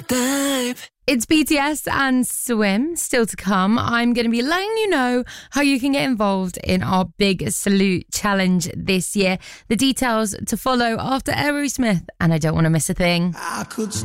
It's BTS and Swim still to come. I'm going to be letting you know how you can get involved in our Big Salute Challenge this year. The details to follow after Aerosmith, and I don't want to miss a thing.